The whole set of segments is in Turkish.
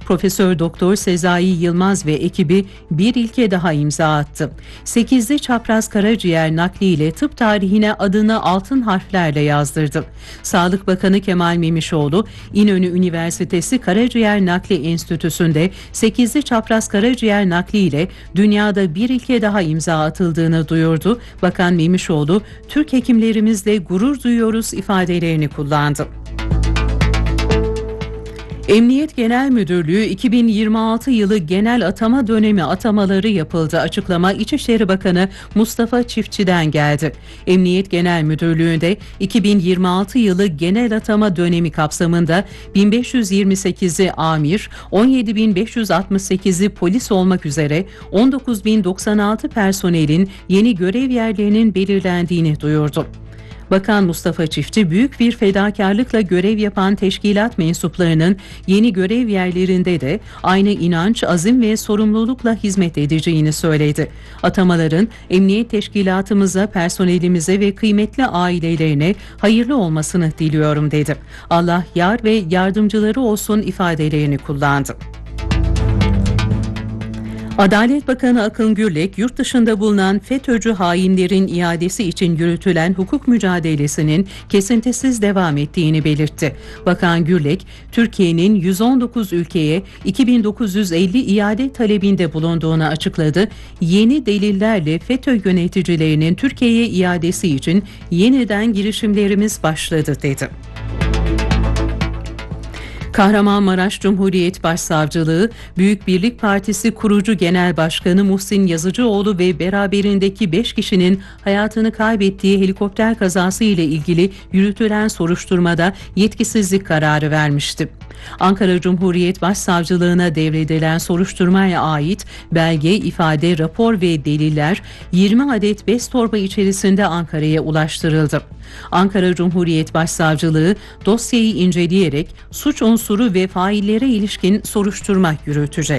Profesör Doktor Sezai Yılmaz ve ekibi bir ilke daha imza attı. 8'li çapraz karaciğer nakliyle tıp tarihine adını altın harflerle yazdırdı. Sağlık Bakanı Kemal Memişoğlu, İnönü Üniversitesi Karaciğer Nakli Enstitüsü'nde 8'li çapraz karaciğer nakliyle dünyada bir ilke daha imza atıldığını duyurdu. Bakan Memişoğlu, Türk hekimlerimizle gurur duyuyoruz ifadelerini kullandı. Emniyet Genel Müdürlüğü 2026 yılı genel atama dönemi atamaları yapıldı. Açıklama İçişleri Bakanı Mustafa Çiftçi'den geldi. Emniyet Genel Müdürlüğü'nde 2026 yılı genel atama dönemi kapsamında 1528'i amir, 17.568'i polis olmak üzere 19.096 personelin yeni görev yerlerinin belirlendiğini duyurdu. Bakan Mustafa Çiftçi, büyük bir fedakarlıkla görev yapan teşkilat mensuplarının yeni görev yerlerinde de aynı inanç, azim ve sorumlulukla hizmet edeceğini söyledi. Atamaların emniyet teşkilatımıza, personelimize ve kıymetli ailelerine hayırlı olmasını diliyorum dedi. Allah yar ve yardımcıları olsun ifadelerini kullandı. Adalet Bakanı Akın Gürlek, yurt dışında bulunan FETÖ'cü hainlerin iadesi için yürütülen hukuk mücadelesinin kesintisiz devam ettiğini belirtti. Bakan Gürlek, Türkiye'nin 119 ülkeye 2950 iade talebinde bulunduğunu açıkladı. Yeni delillerle FETÖ yöneticilerinin Türkiye'ye iadesi için yeniden girişimlerimiz başladı dedi. Kahramanmaraş Cumhuriyet Başsavcılığı, Büyük Birlik Partisi kurucu Genel Başkanı Muhsin Yazıcıoğlu ve beraberindeki 5 kişinin hayatını kaybettiği helikopter kazası ile ilgili yürütülen soruşturmada yetkisizlik kararı vermişti. Ankara Cumhuriyet Başsavcılığına devredilen soruşturmaya ait belge, ifade, rapor ve deliller 20 adet bez torba içerisinde Ankara'ya ulaştırıldı. Ankara Cumhuriyet Başsavcılığı dosyayı inceleyerek suç unsuru ve faillere ilişkin soruşturma yürütecek.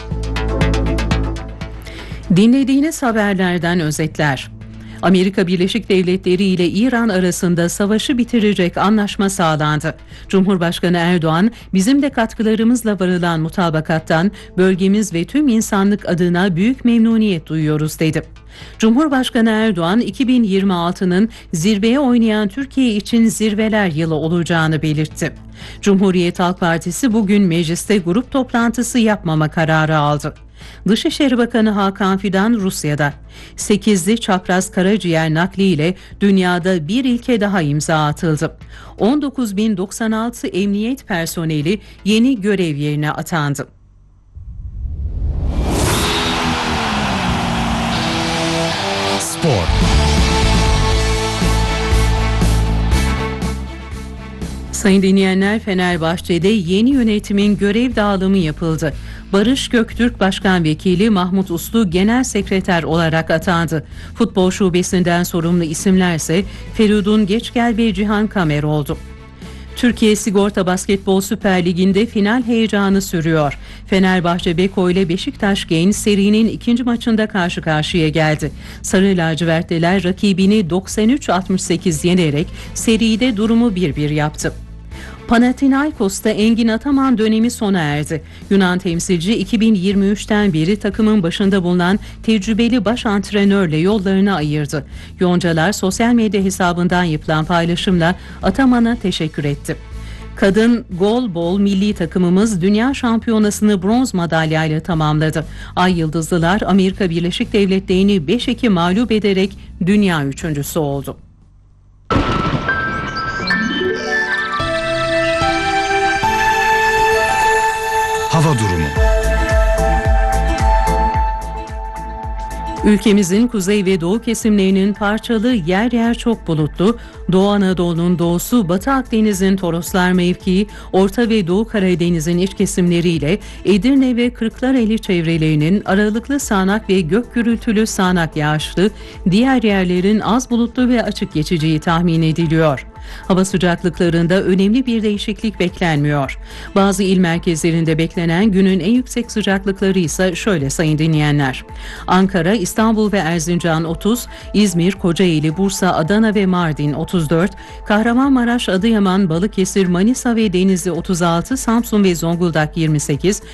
Dinlediğiniz haberlerden özetler. Amerika Birleşik Devletleri ile İran arasında savaşı bitirecek anlaşma sağlandı. Cumhurbaşkanı Erdoğan, bizim de katkılarımızla varılan mutabakattan bölgemiz ve tüm insanlık adına büyük memnuniyet duyuyoruz dedi. Cumhurbaşkanı Erdoğan, 2026'nın zirveye oynayan Türkiye için zirveler yılı olacağını belirtti. Cumhuriyet Halk Partisi bugün mecliste grup toplantısı yapmama kararı aldı. Dışişleri Bakanı Hakan Fidan Rusya'da. 8'li çapraz karaciğer nakliyle dünyada bir ilke daha imza atıldı. 19.096 emniyet personeli yeni görev yerine atandı. Spor. Sayın dinleyenler, Fenerbahçe'de yeni yönetimin görev dağılımı yapıldı. Barış Göktürk Başkan Vekili, Mahmut Uslu Genel Sekreter olarak atandı. Futbol şubesinden sorumlu isimlerse Feridun Geçgel ve Cihan Kamer oldu. Türkiye Sigorta Basketbol Süper Ligi'nde final heyecanı sürüyor. Fenerbahçe Beko ile Beşiktaş Genç serinin ikinci maçında karşı karşıya geldi. Sarı lacivertliler rakibini 93-68 yenerek seride durumu 1-1 yaptı. Panathinaikos'ta Engin Ataman dönemi sona erdi. Yunan temsilci 2023'ten beri takımın başında bulunan tecrübeli baş antrenörle yollarını ayırdı. Yoncalar sosyal medya hesabından yapılan paylaşımla Ataman'a teşekkür etti. Kadın golbol milli takımımız dünya şampiyonasını bronz madalyayla tamamladı. Ay Yıldızlılar Amerika Birleşik Devletleri'ni 5-2 mağlup ederek dünya üçüncüsü oldu. Hava durumu. Ülkemizin kuzey ve doğu kesimlerinin parçalı, yer yer çok bulutlu, Doğu Anadolu'nun doğusu, Batı Akdeniz'in Toroslar mevkii, Orta ve Doğu Karadeniz'in iç kesimleriyle Edirne ve Kırklareli çevrelerinin aralıklı sağanak ve gök gürültülü sağanak yağışlı, diğer yerlerin az bulutlu ve açık geçeceği tahmin ediliyor. Hava sıcaklıklarında önemli bir değişiklik beklenmiyor. Bazı il merkezlerinde beklenen günün en yüksek sıcaklıkları ise şöyle sayın dinleyenler. Ankara, İstanbul ve Erzincan 30, İzmir, Kocaeli, Bursa, Adana ve Mardin 34, Kahramanmaraş, Adıyaman, Balıkesir, Manisa ve Denizli 36, Samsun ve Zonguldak 28,